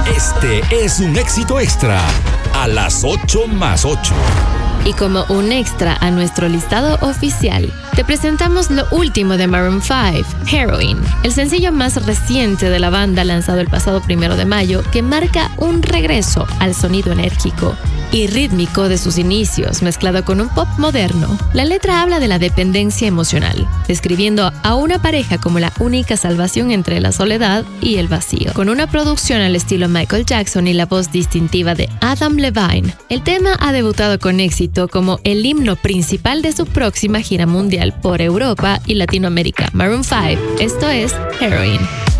Este es un éxito extra a las 8 más 8. Y como un extra a nuestro listado oficial, te presentamos lo último de Maroon 5, Heroin, el sencillo más reciente de la banda lanzado el pasado 1 de mayo, que marca un regreso al sonido enérgico y rítmico de sus inicios, mezclado con un pop moderno. La letra habla de la dependencia emocional, describiendo a una pareja como la única salvación entre la soledad y el vacío. Con una producción al estilo Michael Jackson y la voz distintiva de Adam Levine, el tema ha debutado con éxito como el himno principal de su próxima gira mundial por Europa y Latinoamérica. Maroon 5, esto es Heroin.